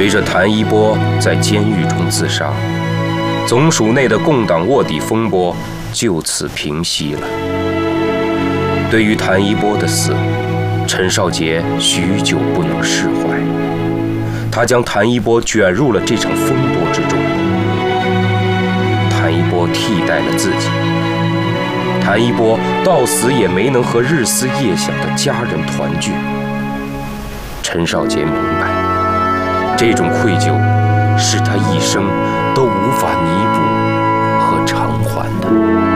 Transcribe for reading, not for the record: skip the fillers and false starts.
随着谭一波在监狱中自杀，总署内的共党卧底风波就此平息了。对于谭一波的死，陈少杰许久不能释怀，他将谭一波卷入了这场风波之中。谭一波替代了自己，谭一波到死也没能和日思夜想的家人团聚。陈少杰明白，这种愧疚是他一生都无法弥补和偿还的。